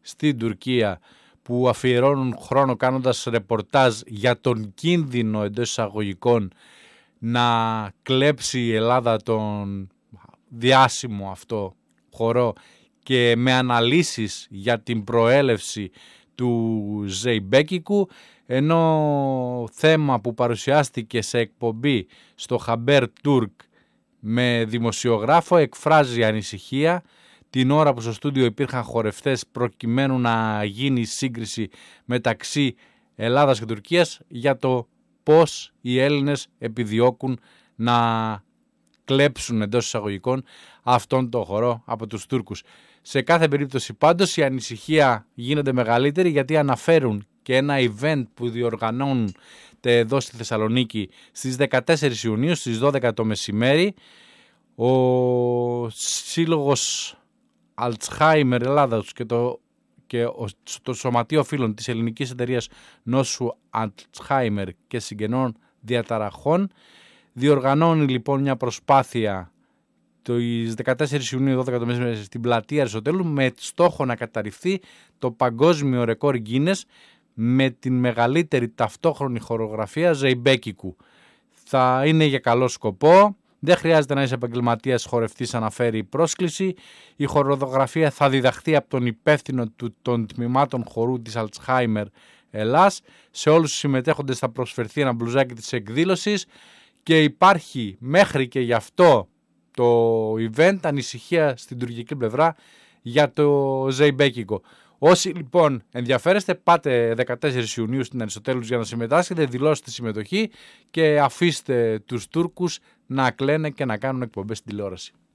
στην Τουρκία που αφιερώνουν χρόνο κάνοντας ρεπορτάζ για τον κίνδυνο εντός εισαγωγικών να κλέψει η Ελλάδα τον διάσημο αυτό χορό και με αναλύσεις για την προέλευση του Ζεϊμπέκικου, ενώ θέμα που παρουσιάστηκε σε εκπομπή στο Χαμπέρ Τούρκ με δημοσιογράφο εκφράζει ανησυχία την ώρα που στο στούντιο υπήρχαν χορευτές προκειμένου να γίνει σύγκριση μεταξύ Ελλάδας και Τουρκίας για το πώς οι Έλληνες επιδιώκουν να κλέψουν εντός εισαγωγικών αυτόν τον χορό από τους Τούρκους. Σε κάθε περίπτωση πάντως η ανησυχία γίνεται μεγαλύτερη γιατί αναφέρουν και ένα event που διοργανώνουν εδώ στη Θεσσαλονίκη στις 14 Ιουνίου στις 12 το μεσημέρι. Ο Σύλλογος Αλτσχάιμερ Ελλάδας και το Σωματείο Φίλων της Ελληνικής Εταιρείας Νόσου Αλτσχάιμερ και Συγγενών Διαταραχών διοργανώνει λοιπόν μια προσπάθεια τις 14 Ιουνίου 12 το μεσημέρι στην πλατεία Αριστοτέλου με στόχο να καταρριφθεί το παγκόσμιο ρεκόρ Guinness με την μεγαλύτερη ταυτόχρονη χορογραφία Ζεϊμπέκικου. Θα είναι για καλό σκοπό. Δεν χρειάζεται να είσαι επαγγελματίας χορευτής, αναφέρει η πρόσκληση. Η χορογραφία θα διδαχθεί από τον υπεύθυνο των τμήματων χορού της Αλτσχάιμερ Ελλάς. Σε όλους τους συμμετέχοντες θα προσφερθεί ένα μπλουζάκι της εκδήλωσης και υπάρχει μέχρι και γι' αυτό το event ανησυχία στην τουρκική πλευρά για το Ζεϊμπέκικο. Όσοι λοιπόν ενδιαφέρεστε, πάτε 14 Ιουνίου στην Αριστοτέλους για να συμμετάσχετε, δηλώστε συμμετοχή και αφήστε τους Τούρκους να κλαίνε και να κάνουν εκπομπές στην τηλεόραση.